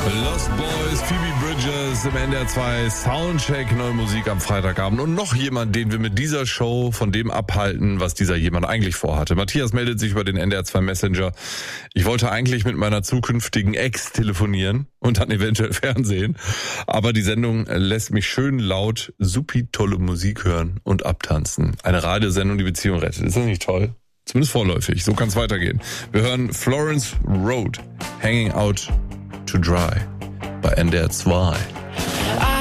Lost Boys, Phoebe Bridgers im NDR 2 Soundcheck, neue Musik am Freitagabend und noch jemand, den wir mit dieser Show von dem abhalten, was dieser jemand eigentlich vorhatte. Matthias meldet sich über den NDR 2 Messenger. Ich wollte eigentlich mit meiner zukünftigen Ex telefonieren und dann eventuell Fernsehen, aber die Sendung lässt mich schön laut supi tolle Musik hören und abtanzen. Eine Radiosendung, die Beziehung rettet. Ist das nicht toll? Zumindest vorläufig. So kann es weitergehen. Wir hören Florence Road, Hanging Out to Dry bei NDR 2.